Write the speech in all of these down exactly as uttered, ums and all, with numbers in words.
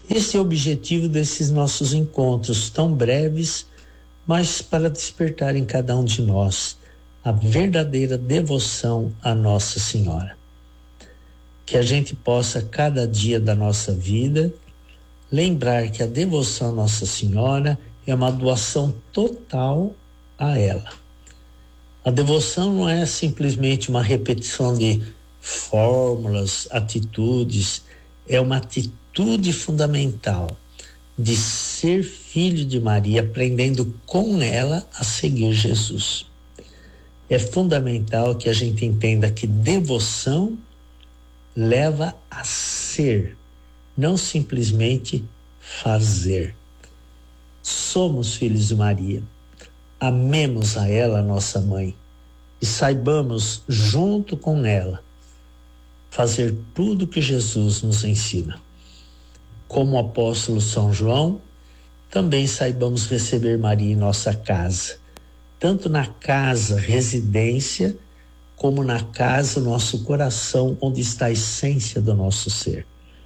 Esse é o objetivo desses nossos encontros tão breves, mas para despertar em cada um de nós a verdadeira devoção à Nossa Senhora. Que a gente possa, cada dia da nossa vida, lembrar que a devoção à Nossa Senhora é uma doação total a ela. A devoção não é simplesmente uma repetição de fórmulas, atitudes, é uma atitude fundamental de ser filho de Maria, aprendendo com ela a seguir Jesus. É fundamental que a gente entenda que devoção leva a ser, não simplesmente fazer. Somos filhos de Maria. Amemos a ela, nossa mãe, e saibamos, junto com ela, fazer tudo que Jesus nos ensina. Como o apóstolo São João, também saibamos receber Maria em nossa casa, tanto na casa, residência, como na casa, nosso coração, onde está a essência do nosso ser.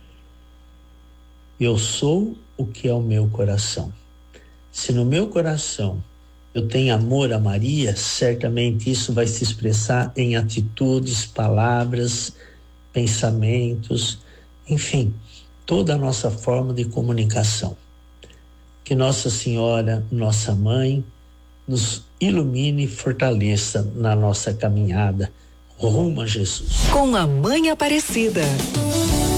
Eu sou o que é o meu coração. Se no meu coração eu tenho amor a Maria, certamente isso vai se expressar em atitudes, palavras, pensamentos, enfim, toda a nossa forma de comunicação. Que Nossa Senhora, nossa mãe, nos ilumine e fortaleça na nossa caminhada rumo a Jesus. Com a Mãe Aparecida.